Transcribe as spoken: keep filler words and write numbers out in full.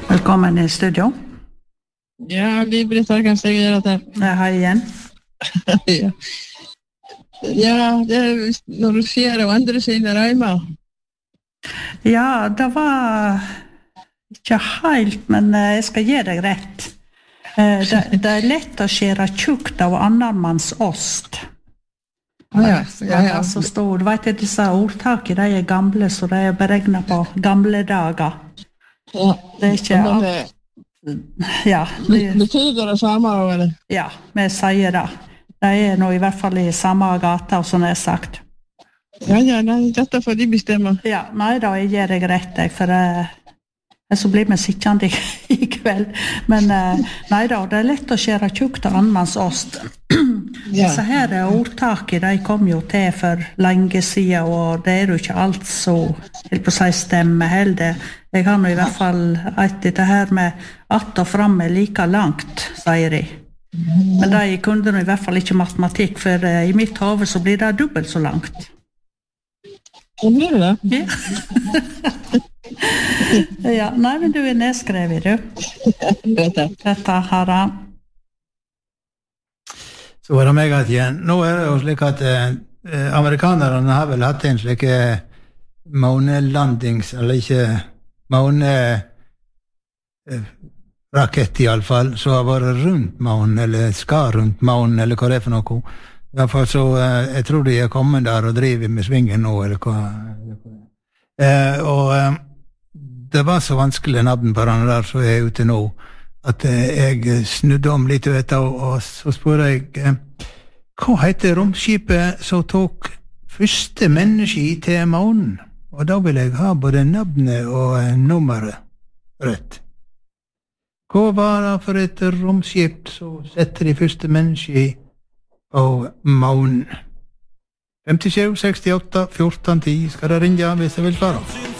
Velkommen i studio. Ja, Liv-Britt Arkensteg gjør det. Hei igjen. ja. ja, det er når du sier å endre sine reimer. Ja, det var ikke helt, men jeg skal gi deg rett. Det, det er lett å skjere tjukt av annenmanns ost. Ah, ja, ja, ja. Så stod, vet du, disse ordtakene, de er gamle, så de er beregnet på gamle dager. Ja, det er ikke alt. Ja, det betyr det samme, eller? Ja, vi sier det. De er nå i hvert fall i samme gata, som jeg har sagt. Ja, ja, nei, dette får de bestemme. Ja, nei da, jeg gir deg rett, jeg, for uh, så blir vi sikkende i, i kveld. Men uh, nei da, det er lett å skjere tjukt av annenmanns ost. Ja. Så her er ordtaket, de kom jo til for lenge siden, og det er jo ikke alt så, helt på seg stemme heller. Jeg har nå i hvert fall et dette her med att og fram er like langt, sier de. Men de kunne nå i hvert fall ikke matematikk, for uh, i mitt hode så blir det dobbelt så langt. Hva blir det? Ja. ja, nei, men du er nedskrevet, du. Dette har jeg. Så var det meg at igjen. Nå er det jo slik at eh, amerikanerne har vel hatt en slik månelandings, eller ikke måne eh, rakett i alle fall, så har vært rundt månen, eller skal rundt månen, eller hva det er for noe. I hvert fall så, eh, jeg tror de er kommet der og driver med svingen nå, eller hva. Eh, og eh, det var så vanskelig navn på den der som er ute nå, at jeg snudde om litt vet, og, og så spør jeg hva heter romskipet som tok første menneske til månen? Og da vil jeg ha både navnet og nummeret rett. Hva var det for et romskip som setter de første menneske på månen? femtisju, sekstiåtte, fjorten, ti skal det ringe hvis jeg vil svare.